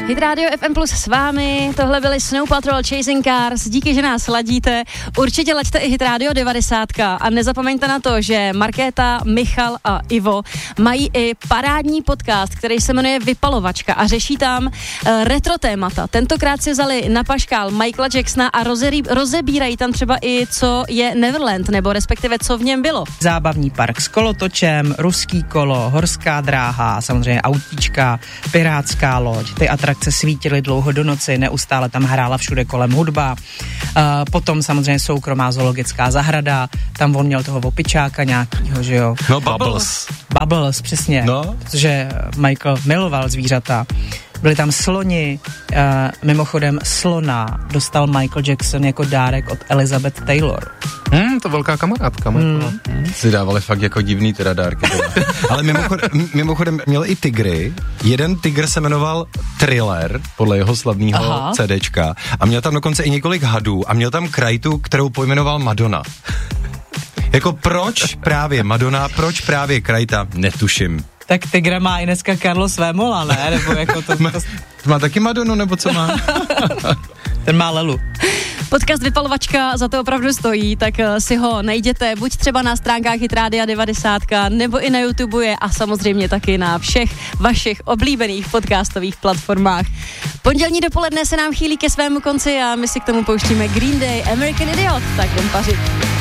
Hit Radio FM Plus s vámi, tohle byli Snow Patrol Chasing Cars, díky, že nás ladíte, určitě laďte i Hit Radio 90 a nezapomeňte na to, že Markéta, Michal a Ivo mají i parádní podcast, který se jmenuje Vypalovačka a řeší tam retro témata. Tentokrát si vzali na paškál Michaela Jacksona a rozebírají tam třeba i co je Neverland, nebo respektive co v něm bylo. Zábavní park s kolotočem, ruský kolo, horská dráha, samozřejmě autíčka, pirátská loď, ty atrakce svítily dlouho do noci, neustále tam hrála všude kolem hudba. Potom samozřejmě soukromá zoologická zahrada, tam on měl toho opičáka nějakýho, že jo? No, Bubbles. Bubbles, přesně, no. Protože Michael miloval zvířata. Byli tam sloni, mimochodem slona dostal Michael Jackson jako dárek od Elizabeth Taylor. To velká kamarádka. Si dávali fakt jako divný teda dárky. Ale mimochodem měl i tygry. Jeden tygr se jmenoval Thriller, podle jeho slavného CDčka. A měl tam dokonce i několik hadů. A měl tam krajtu, kterou pojmenoval Madonna. Jako proč právě Madonna, proč právě krajta, netuším. Tak tygra má i dneska Carlos Vémola, ne? Nebo jako to má taky Madonu, nebo co má? Ten má Lelu. Podcast Vypalovačka za to opravdu stojí, tak si ho najděte buď třeba na stránkách Hit Rádia 90, nebo i na YouTube je a samozřejmě taky na všech vašich oblíbených podcastových platformách. Pondělní dopoledne se nám chýlí ke svému konci a my si k tomu pouštíme Green Day, American Idiot, tak jdem pařit.